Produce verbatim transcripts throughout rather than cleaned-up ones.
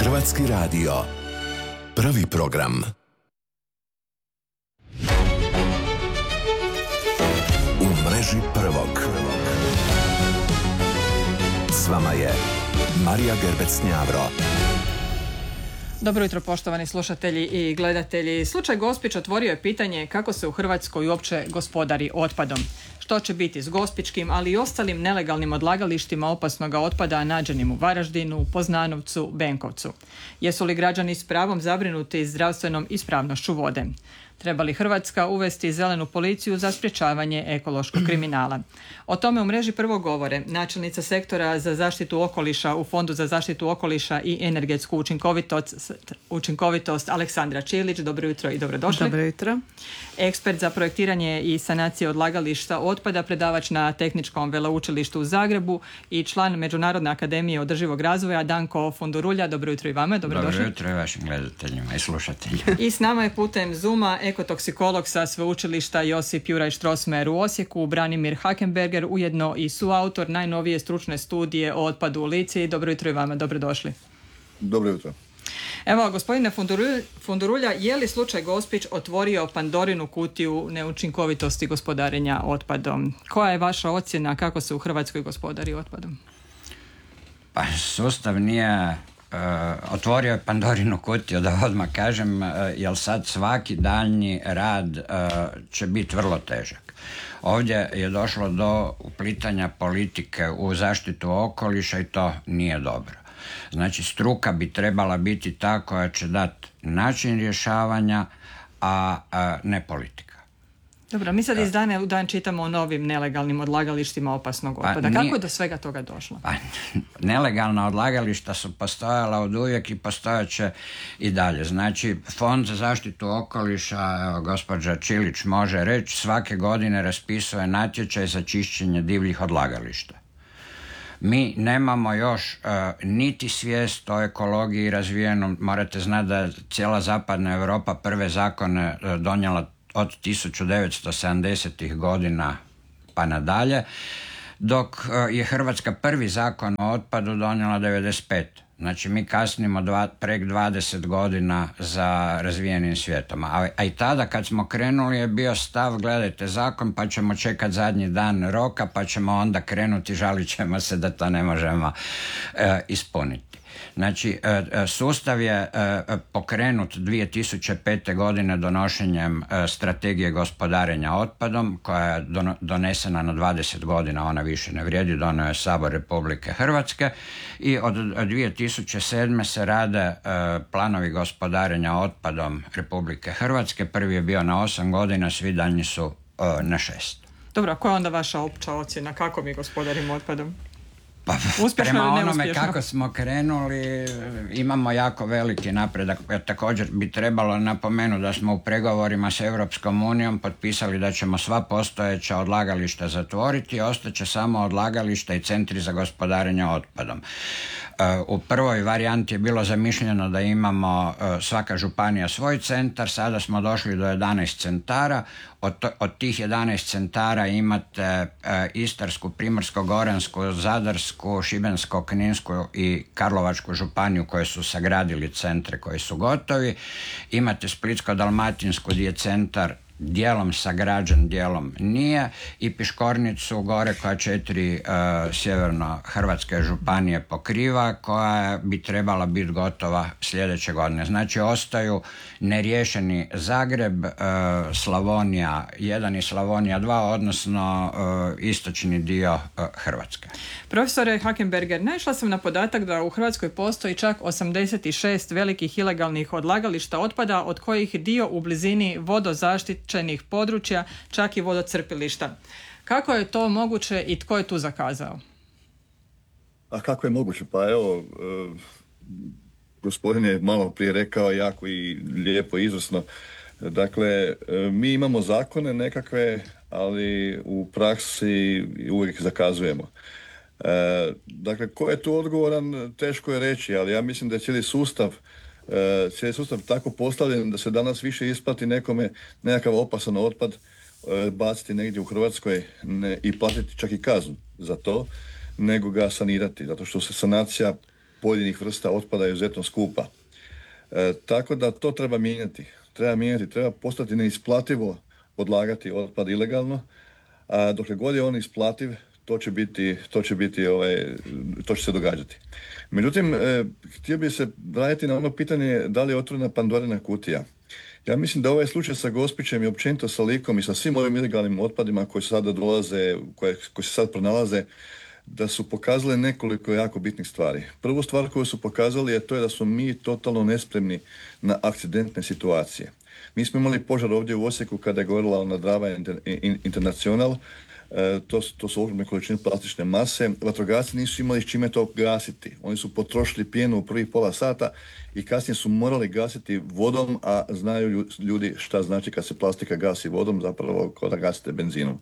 Hrvatski radio. Prvi program. U mreži prvog. S vama je Marija Gerbec-Njavro. Dobro jutro, poštovani slušatelji i gledatelji. Slučaj Gospić otvorio je pitanje kako se u Hrvatskoj uopće gospodari otpadom. Što će biti s gospićkim, ali i ostalim nelegalnim odlagalištima opasnog otpada nađenim u Varaždinu, Poznanovcu, Benkovcu. Jesu li građani s pravom zabrinuti zdravstvenom ispravnošću vode? Treba li Hrvatska uvesti zelenu policiju za sprječavanje ekološkog kriminala? O tome u mreži prvo govore načelnica sektora za zaštitu okoliša u Fondu za zaštitu okoliša i energetsku učinkovitost, učinkovitost Aleksandra Čilić. Dobro jutro i dobrodošli. Dobro jutro. Ekspert za projektiranje i sanacije odlagališta otpada, predavač na Tehničkom veleučilištu u Zagrebu i član Međunarodne akademije održivog razvoja Danko Fundurulja. Dobro jutro i vama. Dobrodošli. Dobro jutro i vašim gledateljima i slušateljima. I s nama je putem Zooma ekotoksikolog sa sveučilišta Josip Juraj Strossmayer u Osijeku, Branimir Hakenberger, ujedno i suautor najnovije stručne studije o otpadu u Lici. Dobro jutro i vama, dobrodošli. Dobro jutro. Evo, gospodine Fundurulja, je li slučaj Gospić otvorio Pandorinu kutiju neučinkovitosti gospodarenja otpadom? Koja je vaša ocjena kako se u Hrvatskoj gospodari otpadom? Pa sustav nije Uh, otvorio je Pandorinu kutiju, da odmah kažem, uh, jer sad svaki daljnji rad uh, će biti vrlo težak. Ovdje je došlo do uplitanja politike u zaštitu okoliša i to nije dobro. Znači, struka bi trebala biti ta koja će dati način rješavanja, a, a ne politika. Dobro, mi sad iz dana u dan čitamo o novim nelegalnim odlagalištima opasnog otpada. Pa, kako je do svega toga došlo? Pa, nelegalna odlagališta su postojala od uvijek i postojat će i dalje. Znači, Fond za zaštitu okoliša, evo, gospođa Čilić može reći, svake godine raspisuje natječaj za čišćenje divljih odlagališta. Mi nemamo još uh, niti svijest o ekologiji razvijenu. Morate znati da cijela zapadna Europa prve zakone uh, donijela od tisuću devetsto sedamdesetih godina pa nadalje, dok je Hrvatska prvi zakon o otpadu donijela devedeset pete. Znači mi kasnimo dva, prek dvadeset godina za razvijenim svijetom. A, a i tada kad smo krenuli je bio stav, gledajte zakon pa ćemo čekati zadnji dan roka pa ćemo onda krenuti, žalit ćemo se da to ne možemo e, ispuniti. Znači, sustav je pokrenut dvije tisuće pete. godine donošenjem strategije gospodarenja otpadom, koja je donesena na dvadeset godina, ona više ne vrijedi, donio je Sabor Republike Hrvatske i od dvije tisuće sedme. se rade planovi gospodarenja otpadom Republike Hrvatske. Prvi je bio na osam godina, svi daljnji su na šest. Dobro, a koja je onda vaša opća ocjena? Kako mi gospodarimo otpadom? Pa, prema onome kako smo krenuli imamo jako veliki napredak. Također bi trebalo napomenuti da smo u pregovorima s Europskom unijom potpisali da ćemo sva postojeća odlagališta zatvoriti, ostaće samo odlagališta i centri za gospodarenje otpadom. U prvoj varijanti je bilo zamišljeno da imamo svaka županija svoj centar, sada smo došli do jedanaest centara. Od, to, od tih jedanaest centara imate e, Istarsku, Primorsko-goransku, Zadarsku, Šibensko-kninsku i Karlovačku županiju koje su sagradili centre koji su gotovi. Imate Splitsko-dalmatinsku gdje je centar dijelom sagrađen, dijelom nije, i Piškornicu gore koja četiri uh, sjeverno-hrvatske županije pokriva, koja bi trebala biti gotova sljedeće godine. Znači ostaju neriješeni Zagreb, uh, Slavonija jedan i Slavonija dva, odnosno uh, istočni dio uh, Hrvatske. Profesore Hakenberger, naišla sam na podatak da u Hrvatskoj postoji čak osamdeset šest velikih ilegalnih odlagališta otpada, od kojih dio u blizini vodozaštićenih područja, čak i vodocrpilišta. Kako je to moguće i tko je tu zakazao? A kako je moguće? Pa evo, e, gospodin je malo prije rekao jako i lijepo, izvrsno. Dakle, e, mi imamo zakone nekakve, ali u praksi uvijek zakazujemo. E, dakle, ko je tu odgovoran, teško je reći, ali ja mislim da je cijeli sustav e, cijeli sustav tako postavljen da se danas više isplati nekome nekakav opasan otpad e, baciti negdje u Hrvatskoj ne, i platiti čak i kaznu za to, nego ga sanirati, zato što se sanacija pojedinih vrsta otpada je izuzetno skupa. E, tako da to treba mijenjati. Treba mijenjati, treba postati neisplativo odlagati otpad ilegalno, a dokle god je on isplativ, to će biti, to će biti, ovaj, to će se događati. Međutim, e, htio bih se vratiti na ono pitanje da li je otvorena Pandorina kutija. Ja mislim da ovaj slučaj sa Gospićem i općenito sa Likom i sa svim ovim ilegalnim otpadima koji sada dolaze, koje, koji se sad pronalaze, da su pokazale nekoliko jako bitnih stvari. Prvu stvar koju su pokazali je to je da smo mi totalno nespremni na akcidentne situacije. Mi smo imali požar ovdje u Osijeku kada je gorila ona Drava International. E, to, to su ogromne količine plastične mase. Vatrogasci nisu imali s čime to gasiti. Oni su potrošili pjenu u prvih pola sata i kasnije su morali gasiti vodom, a znaju ljudi šta znači kad se plastika gasi vodom, zapravo kao da gasite benzinom.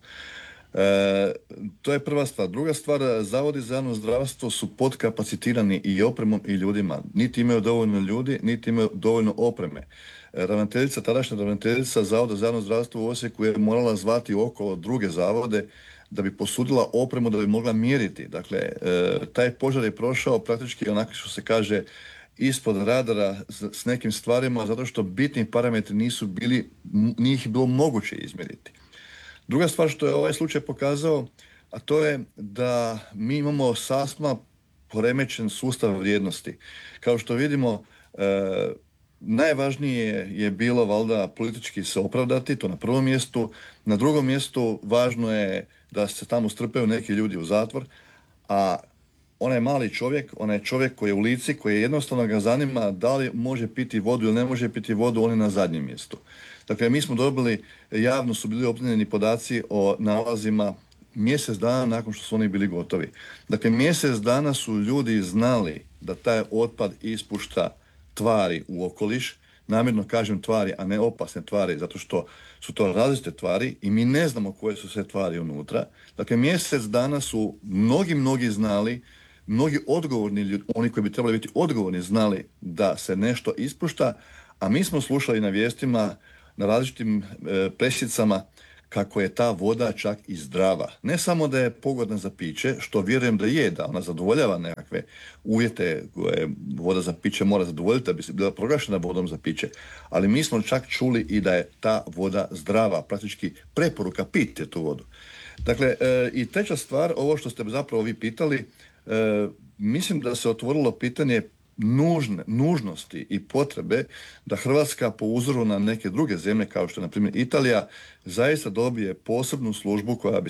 E, to je prva stvar. Druga stvar, zavodi za javno zdravstvo su podkapacitirani i opremom i ljudima. Niti imaju dovoljno ljudi, niti imaju dovoljno opreme. Ravnateljica, tadašnja ravnateljica Zavoda za javno zdravstvo u Osijeku je morala zvati okolo druge zavode da bi posudila opremu, da bi mogla mjeriti. Dakle, e, taj požar je prošao praktički onako što se kaže ispod radara s, s nekim stvarima, zato što bitni parametri nisu bili, nije ih bilo moguće izmjeriti. Druga stvar što je ovaj slučaj pokazao, a to je da mi imamo sasma poremećen sustav vrijednosti. Kao što vidimo, e, najvažnije je bilo valjda politički se opravdati, to na prvom mjestu. Na drugom mjestu važno je da se tamo strpaju neki ljudi u zatvor, a onaj mali čovjek, onaj čovjek koji je u Lici, koji jednostavno ga zanima da li može piti vodu ili ne može piti vodu, on je na zadnjem mjestu. Dakle, mi smo dobili, javno su bili obznanjeni podaci o nalazima mjesec dana nakon što su oni bili gotovi. Dakle, mjesec dana su ljudi znali da taj otpad ispušta tvari u okoliš, namjerno kažem tvari, a ne opasne tvari, zato što su to različite tvari i mi ne znamo koje su sve tvari unutra. Dakle, mjesec dana su mnogi, mnogi znali, mnogi odgovorni ljudi, oni koji bi trebali biti odgovorni, znali da se nešto ispušta, a mi smo slušali na vijestima, na različitim e, presicama kako je ta voda čak i zdrava. Ne samo da je pogodna za piće, što vjerujem da je, da ona zadovoljava nekakve uvjete koje voda za piće mora zadovoljiti da bi se bila proglašena vodom za piće, ali mi smo čak čuli i da je ta voda zdrava, praktički preporuka pijte tu vodu. Dakle, e, i treća stvar, ovo što ste zapravo vi pitali, e, mislim da se otvorilo pitanje nužne, nužnosti i potrebe da Hrvatska po uzoru na neke druge zemlje kao što je na primjer Italija zaista dobije posebnu službu koja bi